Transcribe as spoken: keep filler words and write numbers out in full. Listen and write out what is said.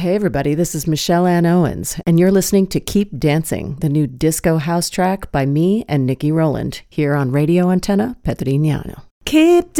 Hey everybody, this is Michelle Ann Owens, and you're listening to Keep Dancing, the new disco house track by me and Nikki Rowland, here on Radio Antenna Petrignano. Keep